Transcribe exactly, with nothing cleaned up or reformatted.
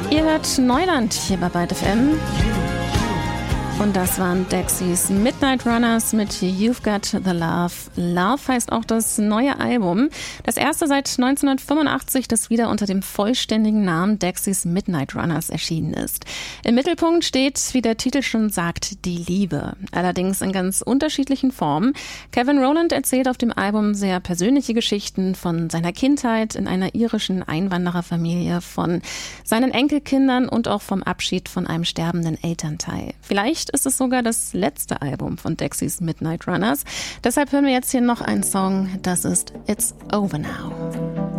Ihr hört Neuland hier bei Byte F M. Und das waren Dexys Midnight Runners mit You've Got the Love. Love heißt auch das neue Album. Das erste seit neunzehnhundertfünfundachtzig, das wieder unter dem vollständigen Namen Dexys Midnight Runners erschienen ist. Im Mittelpunkt steht, wie der Titel schon sagt, die Liebe. Allerdings in ganz unterschiedlichen Formen. Kevin Rowland erzählt auf dem Album sehr persönliche Geschichten von seiner Kindheit in einer irischen Einwandererfamilie, von seinen Enkelkindern und auch vom Abschied von einem sterbenden Elternteil. Vielleicht ist es sogar das letzte Album von Dexys Midnight Runners. Deshalb hören wir jetzt hier noch einen Song, das ist It's Over Now.